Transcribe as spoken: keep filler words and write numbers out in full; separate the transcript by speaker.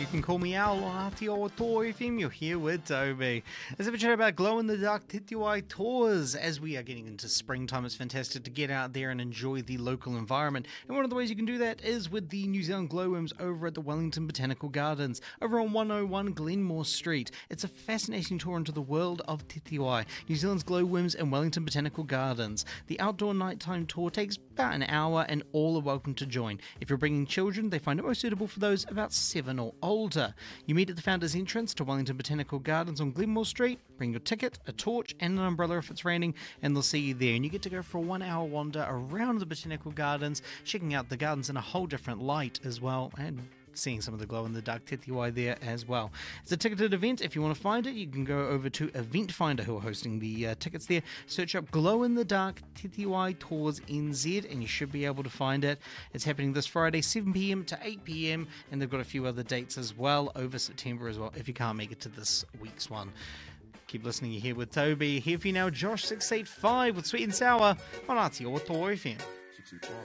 Speaker 1: You can call me Al on Aotearoa F M. You're here with Toby. Let's have a chat about glow-in-the-dark Titiwai tours. As we are getting into springtime, it's fantastic to get out there and enjoy the local environment. And one of the ways you can do that is with the New Zealand Glowworms over at the Wellington Botanical Gardens, over on one oh one Glenmore Street. It's a fascinating tour into the world of Titiwai, New Zealand's glowworms and Wellington Botanical Gardens. The outdoor nighttime tour takes about an hour and all are welcome to join. If you're bringing children, they find it most suitable for those about seven or older. You meet at the Founders Entrance to Wellington Botanical Gardens on Glenmore Street. Bring your ticket, a torch and an umbrella if it's raining, and they'll see you there. And you get to go for a one hour wander around the Botanical Gardens, checking out the gardens in a whole different light as well, and seeing some of the glow-in-the-dark Titiwai there as well. It's a ticketed event. If you want to find it, you can go over to Event Finder, who are hosting the uh, tickets there. Search up Glow-in-the-Dark Titiwai Tours N Z, and you should be able to find it. It's happening this Friday, seven p.m. to eight p.m, and they've got a few other dates as well over September as well, if you can't make it to this week's one. Keep listening. You're here with Toby. Here for you now, Josh six eight five with Sweet and Sour on Aotearoa F M. six eight five.